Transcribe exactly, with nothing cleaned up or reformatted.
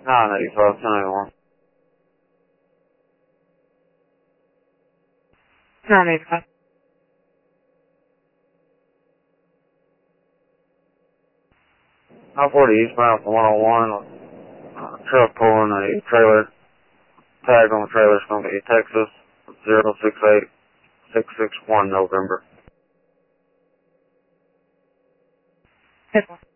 nine eighty-five, ten eighty-one. nine eighty-five. nine forty eastbound from one oh one. Uh, truck pulling a trailer. Tag on the trailer is going to be Texas zero six eight six six one November. ten four.